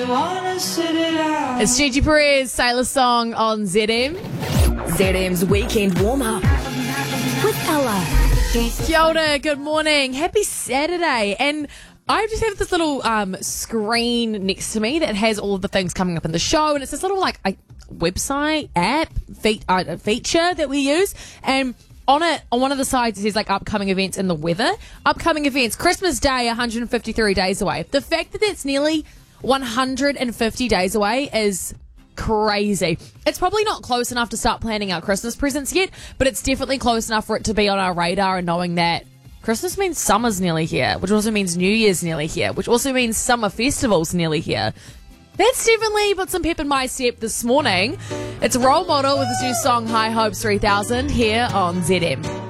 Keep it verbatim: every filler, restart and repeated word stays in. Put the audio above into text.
It's Gigi Perez, Sailor Song on Z M. Z M's Weekend Warm-Up with Ella. Kia ora, good morning. Happy Saturday. And I just have this little um, screen next to me that has all of the things coming up in the show. And it's this little like a website, app, fe- uh, feature that we use. And on it, on one of the sides, it says like upcoming events and the weather. Upcoming events, Christmas Day, one hundred fifty-three days away. The fact that it's nearly one hundred fifty days away is crazy. It's probably not close enough to start planning our Christmas presents yet, but it's definitely close enough for it to be on our radar and knowing that Christmas means summer's nearly here, which also means New Year's nearly here, which also means summer festivals nearly here. That's definitely put some pep in my step this morning. It's Role Model with his new song High Hopes three thousand here on Z M.